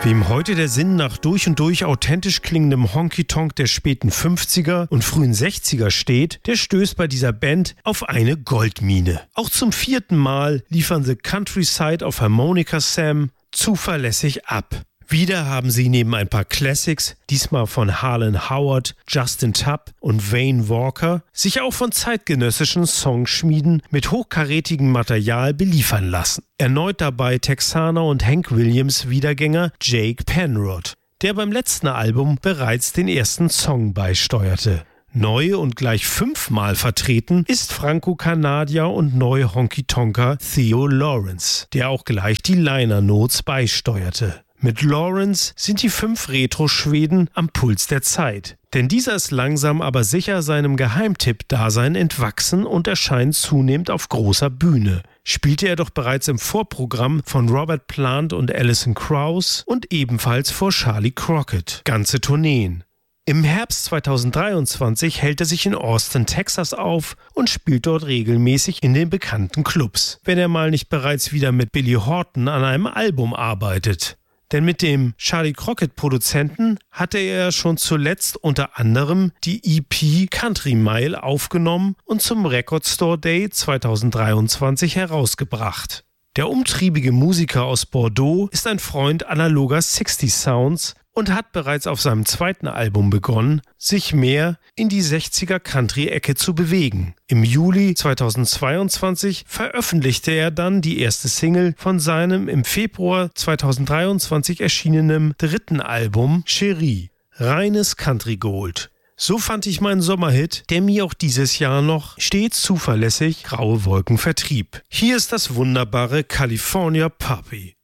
Wem heute der Sinn nach durch und durch authentisch klingendem Honky-Tonk der späten 50er und frühen 60er steht, der stößt bei dieser Band auf eine Goldmine. Auch zum 4. Mal liefern The Countryside auf Harmonica Sam zuverlässig ab. Wieder haben sie neben ein paar Classics, diesmal von Harlan Howard, Justin Tubb und Wayne Walker, sich auch von zeitgenössischen Songschmieden mit hochkarätigem Material beliefern lassen. Erneut dabei Texaner und Hank Williams Wiedergänger Jake Penrod, der beim letzten Album bereits den ersten Song beisteuerte. Neu und gleich 5-mal vertreten ist Franco-Kanadier und Neu-Honky-Tonker Theo Lawrence, der auch gleich die Liner Notes beisteuerte. Mit Lawrence sind die 5 Retro-Schweden am Puls der Zeit. Denn dieser ist langsam aber sicher seinem Geheimtipp-Dasein entwachsen und erscheint zunehmend auf großer Bühne. Spielte er doch bereits im Vorprogramm von Robert Plant und Alison Krauss und ebenfalls vor Charlie Crockett. Ganze Tourneen. Im Herbst 2023 hält er sich in Austin, Texas auf und spielt dort regelmäßig in den bekannten Clubs, wenn er mal nicht bereits wieder mit Billy Horton an einem Album arbeitet. Denn mit dem Charlie Crockett-Produzenten hatte er schon zuletzt unter anderem die EP Country Mile aufgenommen und zum Record Store Day 2023 herausgebracht. Der umtriebige Musiker aus Bordeaux ist ein Freund analoger 60 Sounds und hat bereits auf seinem 2. Album begonnen, sich mehr in die 60er Country-Ecke zu bewegen. Im Juli 2022 veröffentlichte er dann die erste Single von seinem im Februar 2023 erschienenen 3. Album Cherie. Reines Country Gold. So fand ich meinen Sommerhit, der mir auch dieses Jahr noch stets zuverlässig graue Wolken vertrieb. Hier ist das wunderbare California Puppy.